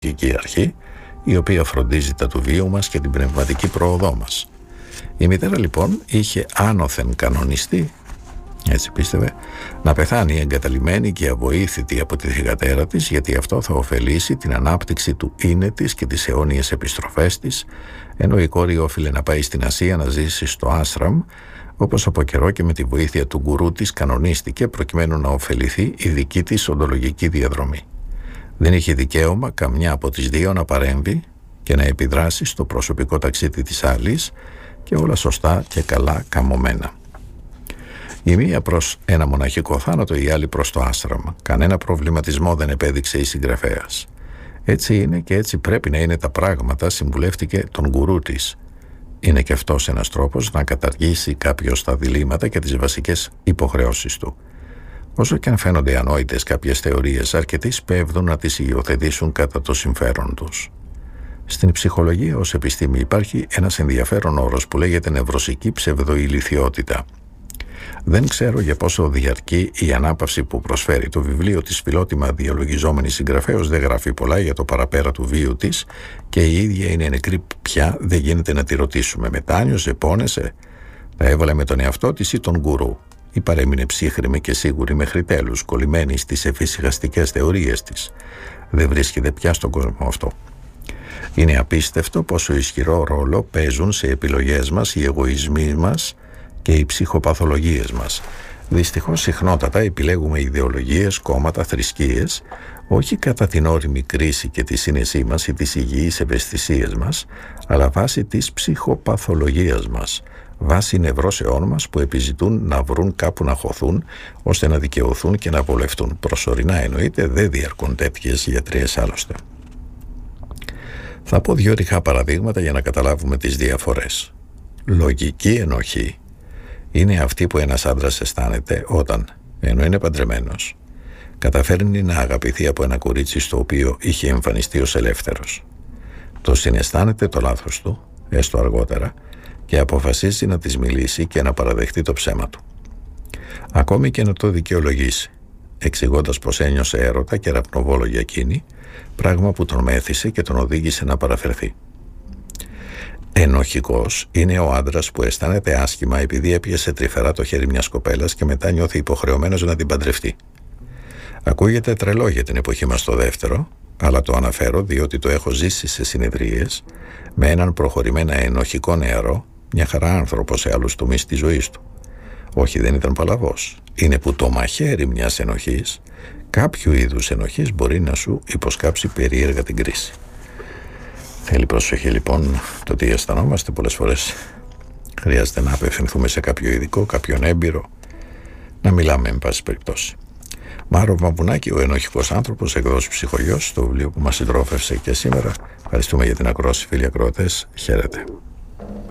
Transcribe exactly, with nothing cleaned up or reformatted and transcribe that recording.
η αρχή, η οποία φροντίζει τα του βίου μας και την πνευματική πρόοδό μας. Η μητέρα λοιπόν είχε άνωθεν κανονιστεί, έτσι πίστευε, να πεθάνει εγκαταλειμμένη και αβοήθητη από τη θυγατέρα της, γιατί αυτό θα ωφελήσει την ανάπτυξη του είναι της και τις αιώνιες επιστροφές της, ενώ η κόρη όφιλε να πάει στην Ασία να ζήσει στο Άσραμ, όπως από καιρό και με τη βοήθεια του γκουρού της κανονίστηκε, προκειμένου να ωφεληθεί η δική της οντολογική διαδρομή. Δεν είχε δικαίωμα καμιά από τις δύο να παρέμβει και να επιδράσει στο προσωπικό ταξίδι της άλλης, και όλα σωστά και καλά καμωμένα. Η μία προς ένα μοναχικό θάνατο, η άλλη προς το άστραμ. Κανένα προβληματισμό δεν επέδειξε η συγγραφέας. Έτσι είναι και έτσι πρέπει να είναι τα πράγματα, συμβουλεύτηκε τον γκουρού της. Είναι και αυτός ένας τρόπος να καταργήσει κάποιος τα διλήμματα και τις βασικές υποχρεώσεις του. Όσο και αν φαίνονται ανόητες κάποιες θεωρίες, αρκετοί σπέβδουν να τις υιοθετήσουν κατά το συμφέρον τους. Στην ψυχολογία ως επιστήμη υπάρχει ένας ενδιαφέρον όρος που λέγεται νευρωσική ψευδοηλιθιότητα. Δεν ξέρω για πόσο διαρκεί η ανάπαυση που προσφέρει. Το βιβλίο της φιλότιμα διαλογιζόμενη συγγραφέως δεν γράφει πολλά για το παραπέρα του βίου της και η ίδια είναι νεκρή πια, δεν γίνεται να τη ρωτήσουμε. Μετάνιωσε, πόνεσε, τα έβαλε με τον εαυτό της ή τον γκουρού, ή παρέμεινε ψύχρημη και σίγουρη μέχρι τέλους, κολλημένη στις εφησυχαστικές θεωρίες της. Δεν βρίσκεται πια στον κόσμο αυτό. Είναι απίστευτο πόσο ισχυρό ρόλο παίζουν σε επιλογές μας οι εγωισμοί μας και οι ψυχοπαθολογίες μας. Δυστυχώς συχνότατα επιλέγουμε ιδεολογίες, κόμματα, θρησκείες, όχι κατά την όριμη κρίση και τη σύνεσή μας ή τις υγιείς ευαισθησίες μας, αλλά βάσει της ψυχοπαθολογίας μας, βάσει νευρώσεών μας που επιζητούν να βρουν κάπου να χωθούν, ώστε να δικαιωθούν και να βολευτούν. Προσωρινά εννοείται, δεν διαρκούν τέτοιες γιατρίες άλλωστε. Θα πω δύο ρηχά παραδείγματα για να καταλάβουμε τις διαφορές. Λογική ενοχή είναι αυτή που ένας άντρας αισθάνεται όταν, ενώ είναι παντρεμένος, καταφέρνει να αγαπηθεί από ένα κορίτσι στο οποίο είχε εμφανιστεί ως ελεύθερος. Το συναισθάνεται το λάθος του, έστω αργότερα, και αποφασίζει να της μιλήσει και να παραδεχτεί το ψέμα του. Ακόμη και να το δικαιολογήσει, εξηγώντας πως ένιωσε έρωτα και ραπνοβόλο για εκείνη, πράγμα που τον μέθησε και τον οδήγησε να παραφερθεί. Ενοχικός είναι ο άντρας που αισθάνεται άσχημα επειδή έπιασε τρυφερά το χέρι μιας κοπέλας και μετά νιώθει υποχρεωμένος να την παντρευτεί. Ακούγεται τρελό για την εποχή μας το δεύτερο, αλλά το αναφέρω διότι το έχω ζήσει σε συνεδρίες με έναν προχωρημένα ενοχικό νεαρό, μια χαρά άνθρωπο σε άλλους τομείς της ζωής του. Όχι, δεν ήταν παλαβός. Είναι που το μαχαίρι μιας ενοχής, κάποιου είδους ενοχής, μπορεί να σου υποσκάψει περίεργα την κρίση. Θέλει προσοχή λοιπόν το τι αισθανόμαστε. Πολλές φορές χρειάζεται να απευθυνθούμε σε κάποιο ειδικό, κάποιον έμπειρο, να μιλάμε εν πάση περιπτώσει. Μάρο Μαμπουνάκη, ο ενοχικός άνθρωπος, εκδόσεις Ψυχογιός, το βιβλίο που μας συντρόφευσε και σήμερα. Ευχαριστούμε για την ακρόαση, φίλοι ακροατές. Χαίρετε.